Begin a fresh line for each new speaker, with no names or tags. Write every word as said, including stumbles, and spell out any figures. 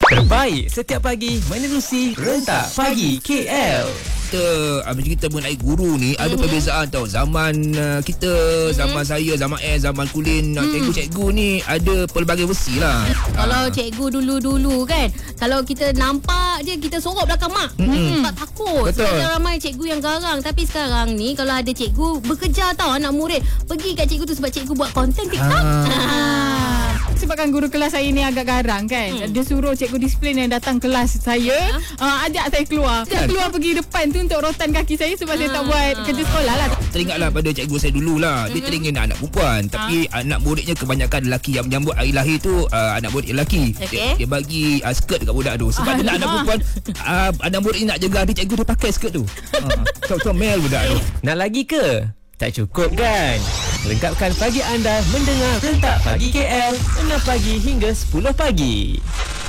Terbaik setiap pagi menerusi Rentak Pagi K L.
Kita Abang cerita mengenai guru ni, ada mm-hmm. perbezaan tau. Zaman uh, kita, mm-hmm. zaman saya, zaman eh, zaman Kulin, mm. cikgu-cikgu ni ada pelbagai versi lah.
Kalau ha. cikgu dulu-dulu kan, kalau kita nampak je, kita sorok belakang mak, mm-hmm. tak takut.
Betul.
Sebenarnya ramai cikgu yang garang. Tapi sekarang ni kalau ada cikgu bekerja tau anak murid pergi kat cikgu tu sebab cikgu buat konten TikTok.
Ah. Sebabkan guru kelas saya ni agak garang kan, hmm. dia suruh cikgu disiplin yang datang kelas saya, ha? uh, ajak saya keluar. Saya keluar pergi depan tu untuk rotan kaki saya sebab ha. saya tak buat kerja sekolah lah.
Teringatlah pada cikgu saya dulu lah. Dia teringin anak perempuan, tapi ha. anak muridnya kebanyakan lelaki. Yang menyambut hari lahir tu uh, anak murid lelaki. Okay. Dia, dia bagi uh, skirt dekat budak tu. Sebab ah, dia nak anak perempuan, uh, anak murid ni nak jaga adik cikgu, dia pakai skirt tu. Kau comel budak tu.
Nak lagi ke? Tak cukup kan? Lengkapkan pagi anda mendengar Rentak Pagi K L enam pagi hingga sepuluh pagi.